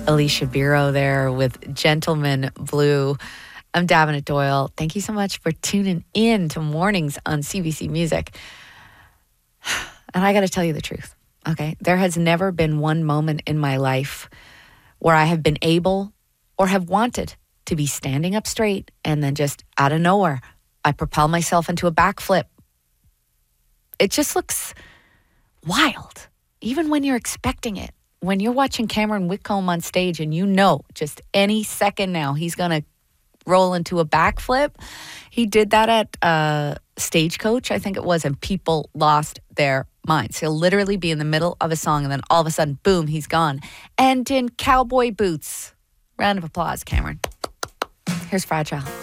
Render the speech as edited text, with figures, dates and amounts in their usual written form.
Alicia Biro there with Gentleman Blue. I'm Davenant Doyle. Thank you so much for tuning in to Mornings on CBC Music. And I got to tell you the truth, okay? There has never been one moment in my life where I have been able or have wanted to be standing up straight and then just out of nowhere, I propel myself into a backflip. It just looks wild, even when you're expecting it. When you're watching Cameron Whitcomb on stage and you know just any second now he's going to roll into a backflip. He did that at Stagecoach, I think it was, and people lost their minds. He'll literally be in the middle of a song and then all of a sudden, boom, he's gone. And in cowboy boots. Round of applause, Cameron. Here's Fragile.